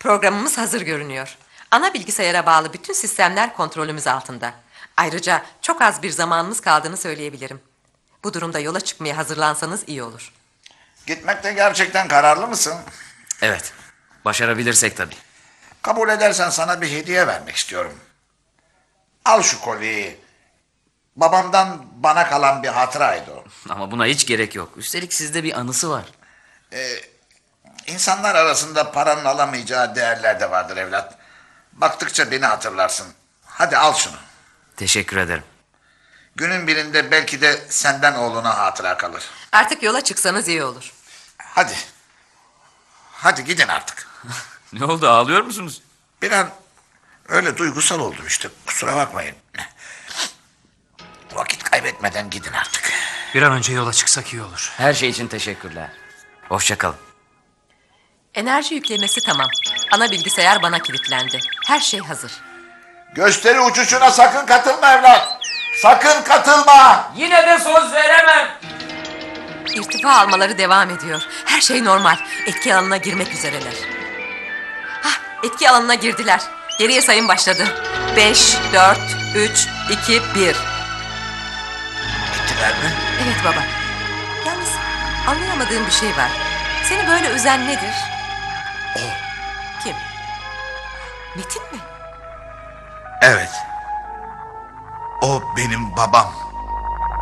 Programımız hazır görünüyor. Ana bilgisayara bağlı bütün sistemler kontrolümüz altında. Ayrıca çok az bir zamanımız kaldığını söyleyebilirim. Bu durumda yola çıkmaya hazırlansanız iyi olur. Gitmekte gerçekten kararlı mısın? Evet. Başarabilirsek tabii. Kabul edersen sana bir hediye vermek istiyorum. Al şu kolyeyi. Babamdan bana kalan bir hatıraydı o. Ama buna hiç gerek yok. Üstelik sizde bir anısı var. İnsanlar arasında paranın alamayacağı değerler de vardır evlat. Baktıkça beni hatırlarsın. Hadi al şunu. Teşekkür ederim. Günün birinde belki de senden oğluna hatıra kalır. Artık yola çıksanız iyi olur. Hadi. Hadi gidin artık. Ne oldu, ağlıyor musunuz? Bir an öyle duygusal oldum işte. Kusura bakmayın. Vakit kaybetmeden gidin artık. Bir an önce yola çıksak iyi olur. Her şey için teşekkürler. Hoşça kalın. Enerji yüklemesi tamam. Ana bilgisayar bana kilitlendi. Her şey hazır. Gösteri uçuşuna sakın katılma evlat. Sakın katılma. Yine de söz veremem. İrtifa almaları devam ediyor. Her şey normal. Etki alanına girmek üzereler. Hah, etki alanına girdiler. Geriye sayım başladı. 5, 4, 3, 2, 1. Gittiler mi? Evet baba. Yalnız anlayamadığım bir şey var. Seni böyle üzen nedir? O. Kim? Metin mi? Evet. O benim babam.